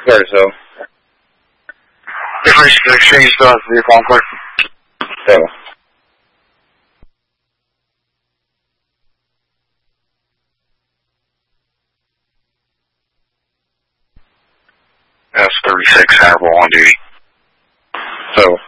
Clear, so. Information to exchange the vehicle on clear. So. That's 36 Hannibal on duty. So.